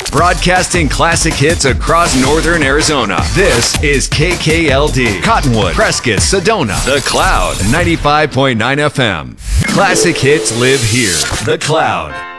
broadcasting classic hits across northern Arizona. This is KKLD, Cottonwood, Prescott, Sedona, The Cloud, 95.9 FM. Classic hits live here. The Cloud.